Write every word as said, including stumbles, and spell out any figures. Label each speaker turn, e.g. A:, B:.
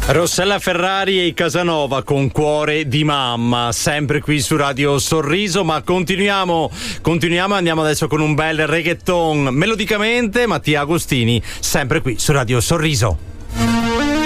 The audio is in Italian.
A: Rossella Ferrari e i Casanova con Cuore di mamma, sempre qui su Radio Sorriso, ma continuiamo, continuiamo e andiamo adesso con un bel reggaeton melodicamente. Mattia Agostini, sempre qui su Radio Sorriso.